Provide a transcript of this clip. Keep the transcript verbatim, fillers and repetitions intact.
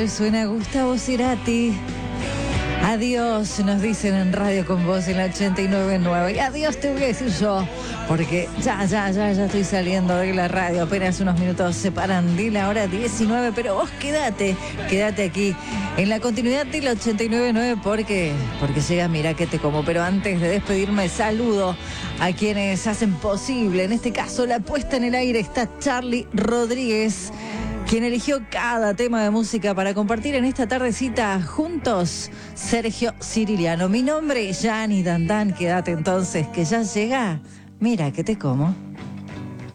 Suena Gustavo Cerati. Adiós, nos dicen en Radio con Vos en la ochenta y nueve punto nueve. Y adiós te voy a decir yo, porque ya, ya, ya, ya estoy saliendo de la radio. Apenas unos minutos separan de la hora diecinueve, pero vos quédate, quédate aquí en la continuidad de la ochenta y nueve punto nueve porque, porque llega Mirá que te como. Pero antes de despedirme, saludo a quienes hacen posible, en este caso la puesta en el aire, está Charlie Rodríguez, quien eligió cada tema de música para compartir en esta tardecita juntos, Sergio Ciriliano. Mi nombre es Yani Dandán, quédate entonces que ya llega. Mira que te como.